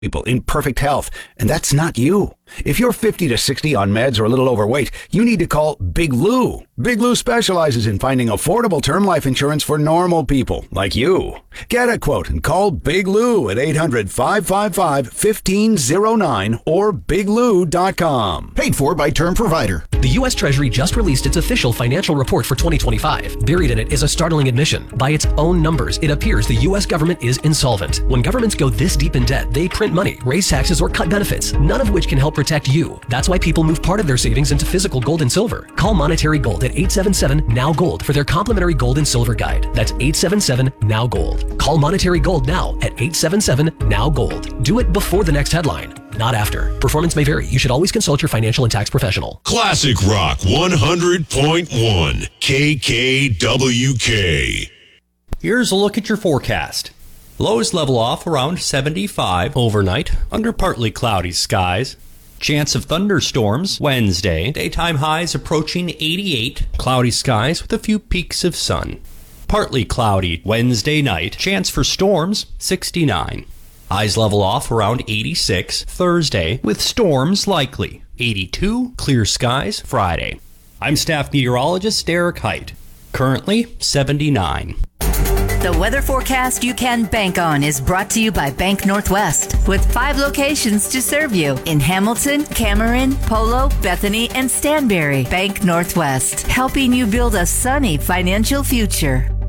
people in perfect health, and that's not you. If you're 50 to 60 on meds or a little overweight, you need to call Big Lou. Big Lou specializes in finding affordable term life insurance for normal people like you. Get a quote and call Big Lou at 800-555-1509 or biglou.com. Paid for by Term Provider. The U.S. Treasury just released its official financial report for 2025. Buried in it is a startling admission. By its own numbers, it appears the U.S. government is insolvent. When governments go this deep in debt, they print money, raise taxes, or cut benefits, none of which can help protect you. That's why people move part of their savings into physical gold and silver. Call Monetary Gold at 877-NOW-GOLD for their complimentary gold and silver guide. That's 877-NOW-GOLD. Call Monetary Gold now at 877-NOW-GOLD. Do it before the next headline, not after. Performance may vary. You should always consult your financial and tax professional. Classic Rock 100.1 KKWK. Here's a look at your forecast. Lows level off around 75 overnight under partly cloudy skies. Chance of thunderstorms Wednesday. Daytime highs approaching 88. Cloudy skies with a few peaks of sun. Partly cloudy Wednesday night. Chance for storms 69. Highs level off around 86 Thursday with storms likely. 82 clear skies Friday. I'm staff meteorologist Derek Height. Currently 79. The weather forecast you can bank on is brought to you by Bank Northwest, with 5 locations to serve you in Hamilton, Cameron, Polo, Bethany, and Stanberry. Bank Northwest, helping you build a sunny financial future.